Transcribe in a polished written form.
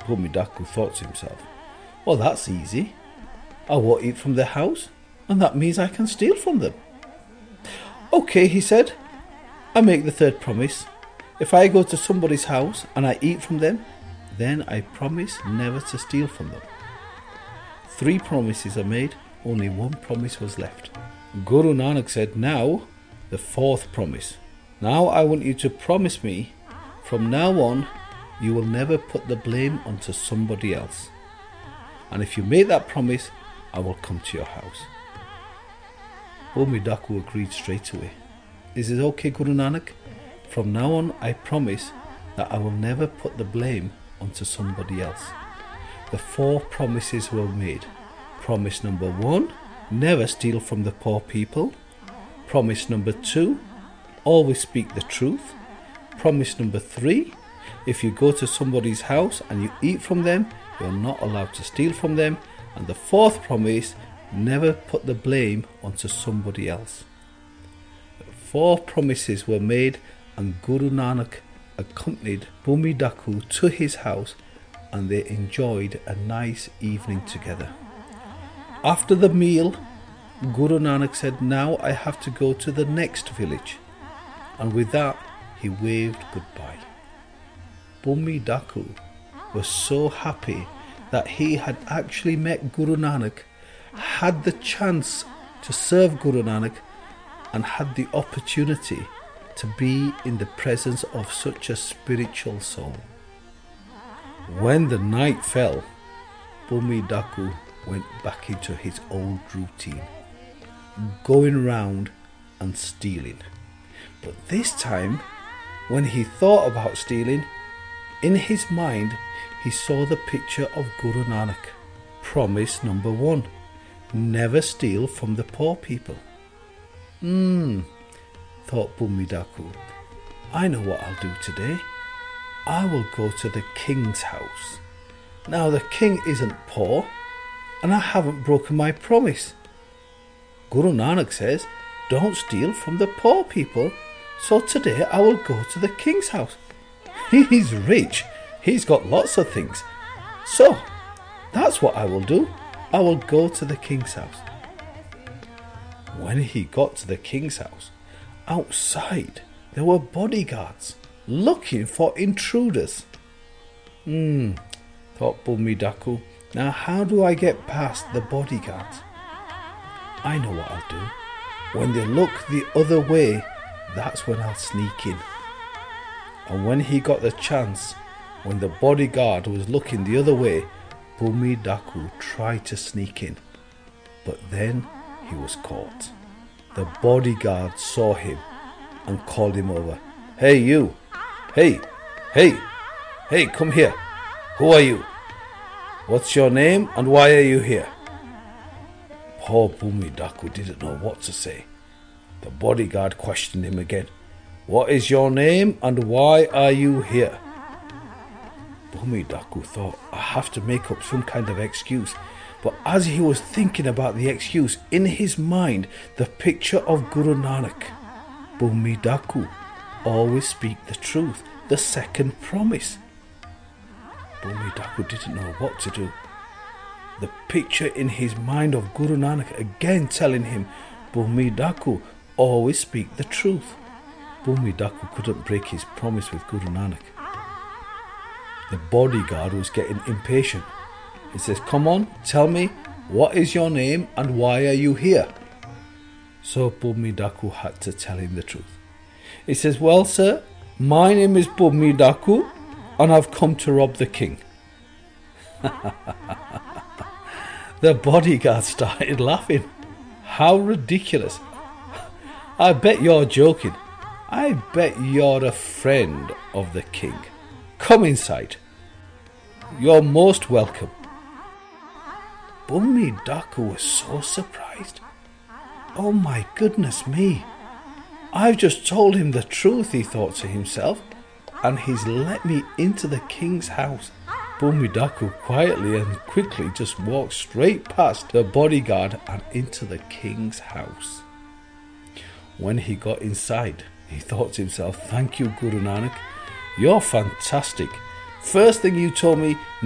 Bhumi Dakku thought to himself, well, that's easy. I won't eat from their house, and that means I can steal from them. Okay, he said, I make the third promise. If I go to somebody's house and I eat from them, then I promise never to steal from them. 3 promises are made, only 1 promise was left. Guru Nanak said, now the 4th promise. Now I want you to promise me, from now on, you will never put the blame onto somebody else. And if you make that promise, I will come to your house. Bhumi Dakku agreed straight away. Is it okay, Guru Nanak? From now on, I promise that I will never put the blame onto somebody else. The 4 promises were made. Promise number 1, never steal from the poor people. Promise number 2, always speak the truth. Promise number 3, if you go to somebody's house and you eat from them, you're not allowed to steal from them. And the 4th promise, never put the blame onto somebody else. 4 promises were made, and Guru Nanak accompanied Bhumi Dakku to his house, and they enjoyed a nice evening together. After the meal, Guru Nanak said, now I have to go to the next village. And with that, he waved goodbye. Bhumi Dakku was so happy that he had actually met Guru Nanak, had the chance to serve Guru Nanak, and had the opportunity to be in the presence of such a spiritual soul. When the night fell, Bhumi Dakku went back into his old routine, going round and stealing. But this time, when he thought about stealing, in his mind he saw the picture of Guru Nanak. Promise number 1, never steal from the poor people. Thought Bhumi Dakku, I know what I'll do today. I will go to the king's house. Now the king isn't poor, and I haven't broken my promise. Guru Nanak says, don't steal from the poor people, so today I will go to the king's house. He's rich, he's got lots of things. So, that's what I will do. I will go to the king's house. When he got to the king's house, outside there were bodyguards looking for intruders. Thought Bhumi Dakku, now how do I get past the bodyguards? I know what I'll do. When they look the other way, that's when I'll sneak in. And when he got the chance, when the bodyguard was looking the other way, Bhumi Dakku tried to sneak in. But then he was caught. The bodyguard saw him and called him over. Hey you! Hey! Come here! Who are you? What's your name and why are you here? Poor Bhumi Dakku didn't know what to say. The bodyguard questioned him again. What is your name and why are you here? Bhumi Dakku thought, I have to make up some kind of excuse. But as he was thinking about the excuse, in his mind, the picture of Guru Nanak. Bhumi Dakku, always speak the truth, the 2nd promise. Bhumi Dakku didn't know what to do. The picture in his mind of Guru Nanak again telling him, Bhumi Dakku, always speak the truth. Bhumi Dakku couldn't break his promise with Guru Nanak. The bodyguard was getting impatient. He says, come on, tell me, what is your name and why are you here? So Bhumi Dakku had to tell him the truth. He says, well sir, my name is Bhumi Dakku and I've come to rob the king. The bodyguard started laughing. How ridiculous. I bet you're joking. I bet you're a friend of the king. Come inside. You're most welcome. Bhumi Dakku was so surprised. Oh my goodness me. I've just told him the truth, he thought to himself, and he's let me into the king's house. Bhumi Dakku quietly and quickly just walked straight past the bodyguard and into the king's house. When he got inside, he thought to himself, thank you, Guru Nanak. You're fantastic. First thing you told me,